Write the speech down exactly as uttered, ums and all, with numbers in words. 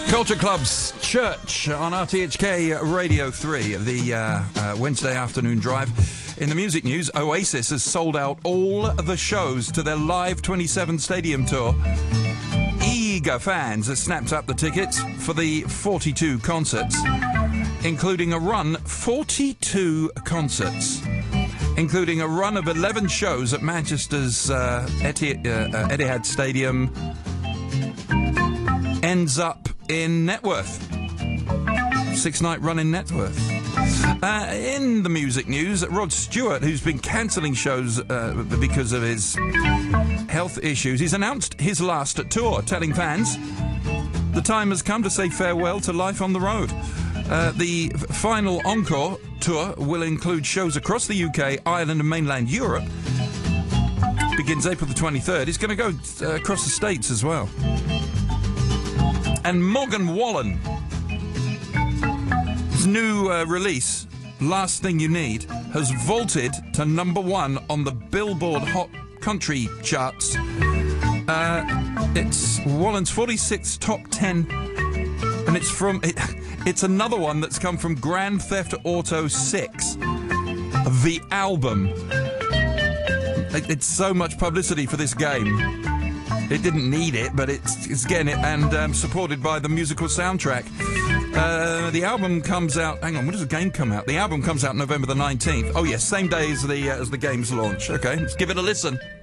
Culture Club's Church on R T H K Radio three, the uh, uh, Wednesday afternoon drive. In the music news, Oasis has sold out all the shows to their Live twenty-seven Stadium tour. Eager fans have snapped up the tickets for the forty-two concerts, including a run, forty-two concerts, including a run of eleven shows at Manchester's uh, Eti- uh, uh, Etihad Stadium, ends up in Networth. Six-night run in Networth. Uh, in the music news, Rod Stewart, who's been cancelling shows uh, because of his health issues, he's announced his last tour, telling fans the time has come to say farewell to life on the road. Uh, the final encore tour will include shows across the U K, Ireland and mainland Europe. Begins April the twenty-third. He's going to go uh, across the States as well. And Morgan Wallen, his new uh, release, Last Thing You Need, has vaulted to number one on the Billboard Hot Country charts. Uh, it's Wallen's forty-sixth top ten, and it's from it, it's another one that's come from Grand Theft Auto six, the album. It, it's so much publicity for this game. It didn't need it, but it's, it's getting it, and um, supported by the musical soundtrack. Uh, the album comes out... Hang on, when does the game come out? The album comes out November the nineteenth. Oh, yes, same day as the, uh, as the game's launch. OK, let's give it a listen.